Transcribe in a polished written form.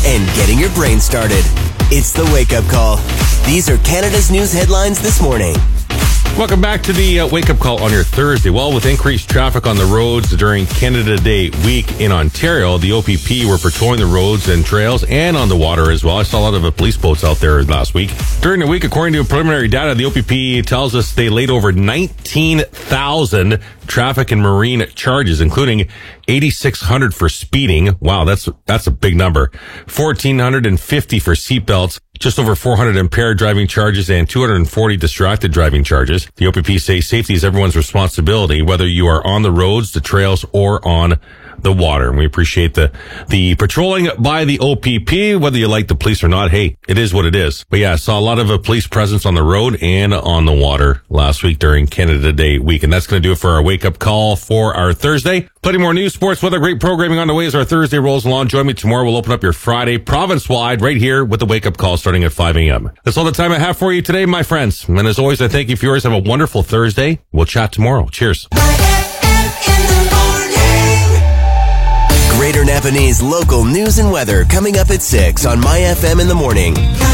and getting your brain started. It's the Wake Up Call. These are Canada's news headlines this morning. Welcome back to the Wake-Up Call on your Thursday. Well, with increased traffic on the roads during Canada Day week in Ontario, the OPP were patrolling the roads and trails and on the water as well. I saw a lot of police boats out there last week. During the week, according to preliminary data, the OPP tells us they laid over 19,000 traffic and marine charges, including 8,600 for speeding. Wow, that's a big number. 1,450 for seatbelts. Just over 400 impaired driving charges and 240 distracted driving charges. The OPP says safety is everyone's responsibility, whether you are on the roads, the trails, or on the water. And we appreciate the patrolling by the OPP, whether you like the police or not. Hey, it is what it is. But yeah, I saw a lot of police presence on the road and on the water last week during Canada Day week. And that's going to do it for our wake-up call for our Thursday. Plenty more news, sports, weather, great programming on the way as our Thursday rolls along. Join me tomorrow. We'll open up your Friday province-wide right here with the wake-up call starting at 5 a.m. That's all the time I have for you today, my friends. And as always, I thank you for yours. Have a wonderful Thursday. We'll chat tomorrow. Cheers. Greater Napanese local news and weather coming up at 6 on My FM in the Morning.